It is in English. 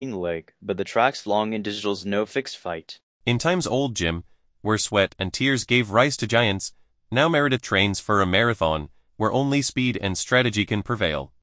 leg, but the track's long in digital's no fixed fight. In times old, Jim, where sweat and tears gave rise to giants, now Meredith trains for a marathon, where only speed and strategy can prevail.